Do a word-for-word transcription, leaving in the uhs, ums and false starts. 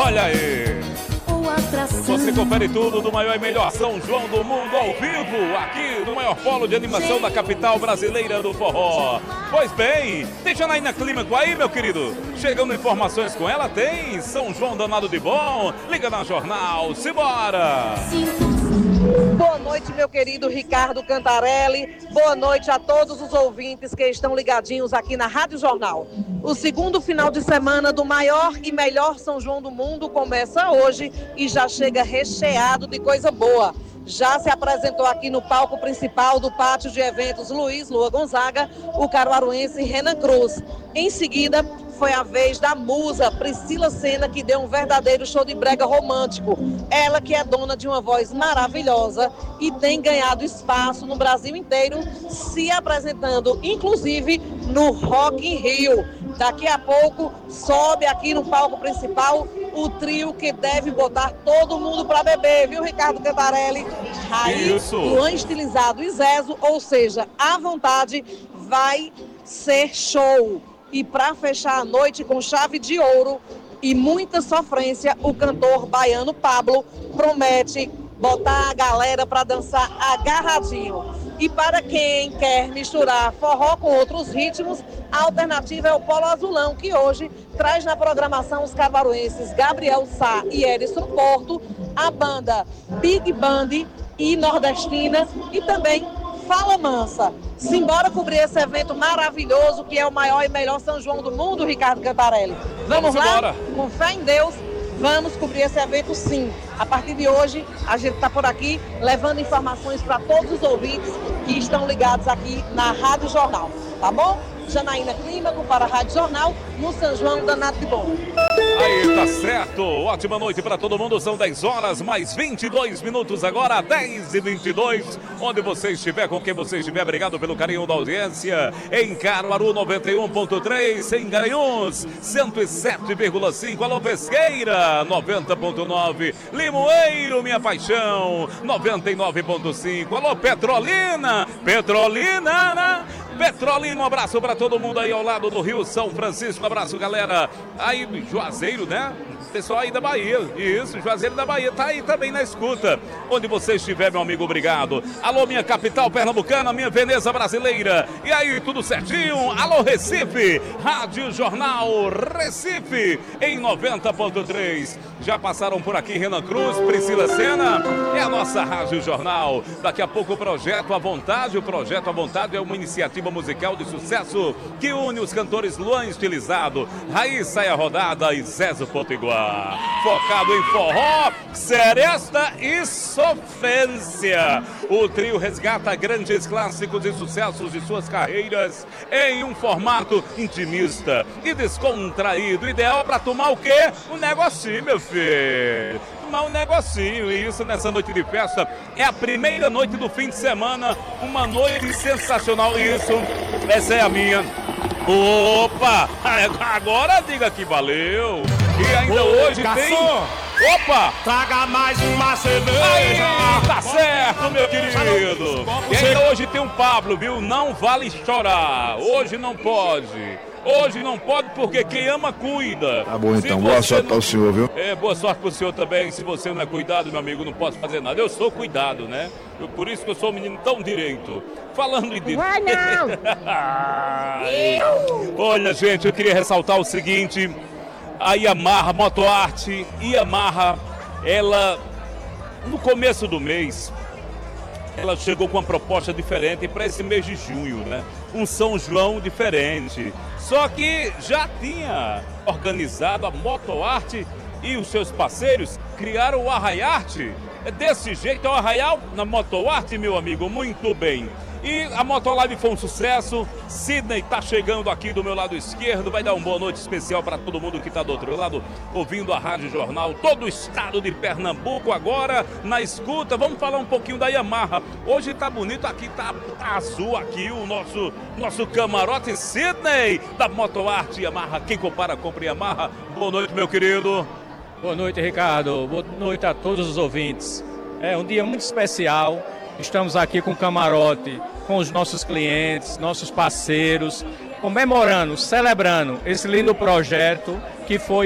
Olha aí. Você confere tudo do maior e melhor São João do mundo ao vivo, aqui no maior polo de animação da capital brasileira do forró. Pois bem, tem Janaína Clímaco aí, meu querido? Chegando informações com ela, tem São João danado de bom. Liga na Jornal, simbora! Boa noite, meu querido Ricardo Cantarelli. Boa noite a todos os ouvintes que estão ligadinhos aqui na Rádio Jornal. O segundo final de semana do maior e melhor São João do mundo começa hoje e já chega recheado de coisa boa. Já se apresentou aqui no palco principal do pátio de eventos Luiz Lua Gonzaga, o caruaruense Renan Cruz. Em seguida, foi a vez da musa Priscila Senna, que deu um verdadeiro show de brega romântico. Ela que é dona de uma voz maravilhosa e tem ganhado espaço no Brasil inteiro, se apresentando, inclusive, no Rock in Rio. Daqui a pouco, sobe aqui no palco principal o trio que deve botar todo mundo para beber, viu, Ricardo Cantarelli? Raí, Luan Estilizado e Zezo, ou seja, à vontade, vai ser show. E para fechar a noite com chave de ouro e muita sofrência, o cantor baiano Pablo promete botar a galera para dançar agarradinho. E para quem quer misturar forró com outros ritmos, a alternativa é o Polo Azulão, que hoje traz na programação os caruaruenses Gabriel Sá e Erison Porto, a banda Big Band e Nordestina e também Fala Mansa. Simbora cobrir esse evento maravilhoso que é o maior e melhor São João do mundo, Ricardo Cantarelli. Vamos, vamos lá? Embora. Com fé em Deus, vamos cobrir esse evento sim. A partir de hoje, a gente está por aqui levando informações para todos os ouvintes que estão ligados aqui na Rádio Jornal. Tá bom? Janaína Clímaco para a Rádio Jornal, no São João danado de bom. Aí, tá certo. Ótima noite para todo mundo. São dez horas, mais vinte e dois minutos agora, dez e vinte e dois. Onde você estiver, com quem você estiver, obrigado pelo carinho da audiência. Em Caruaru, noventa e um ponto três. Em Garanhuns, cento e sete vírgula cinco. Alô, Pesqueira, noventa ponto nove. Limoeiro, minha paixão, noventa e nove ponto cinco. Alô, Petrolina, Petrolina, né? Petrolina, um abraço para todo mundo aí ao lado do Rio São Francisco. Um abraço, galera. Aí, Juazeiro, né? Pessoal aí da Bahia. Isso, Juazeiro da Bahia. Tá aí também na escuta. Onde você estiver, meu amigo, obrigado. Alô, minha capital pernambucana, minha Veneza brasileira. E aí, tudo certinho? Alô, Recife. Rádio Jornal Recife, em noventa ponto três. Já passaram por aqui Renan Cruz, Priscila Senna. É a nossa Rádio Jornal. Daqui a pouco o Projeto à Vontade. O Projeto à Vontade é uma iniciativa musical de sucesso que une os cantores Luan Estilizado, Raíssa Saia Rodada e Zezo Potiguar. Focado em forró, seresta e sofrência. O trio resgata grandes clássicos e sucessos de suas carreiras em um formato intimista e descontraído. Ideal para tomar o quê? Um negocinho, meu filho. Tomar um negocinho. E isso nessa noite de festa. É a primeira noite do fim de semana. Uma noite sensacional. Isso, essa é a minha. Opa! Agora diga que valeu. E ainda Ô, hoje garçom, tem... Opa! Traga mais uma cerveja. Aí, tá certo, meu querido. E ainda hoje tem um Pablo, viu? Não vale chorar. Hoje não pode. Hoje não pode porque quem ama cuida. Tá bom então, boa sorte não... para o senhor, viu? É, boa sorte pro senhor também. Se você não é cuidado, meu amigo, não posso fazer nada. Eu sou cuidado, né? Eu, por isso que eu sou um menino tão direito. Falando em direito. Vai não! Olha, gente, eu queria ressaltar o seguinte. A Yamaha Motoarte, Yamaha, ela, no começo do mês, ela chegou com uma proposta diferente para esse mês de junho, né? Um São João diferente. Só que já tinha organizado a Motoarte e os seus parceiros criaram o Arraiarte. É desse jeito, é o Arraial na Motoarte, meu amigo, muito bem. E a Motolive foi um sucesso. Sidney tá chegando aqui do meu lado esquerdo. Vai dar uma boa noite especial para todo mundo que tá do outro lado, ouvindo a Rádio Jornal. Todo o estado de Pernambuco agora na escuta. Vamos falar um pouquinho da Yamaha. Hoje tá bonito aqui, tá, tá azul aqui o nosso, nosso camarote. Sidney da Motoarte Yamaha. Quem compara, compra Yamaha. Boa noite, meu querido. Boa noite, Ricardo. Boa noite a todos os ouvintes. É um dia muito especial. Estamos aqui com o camarote, com os nossos clientes, nossos parceiros, comemorando, celebrando esse lindo projeto que foi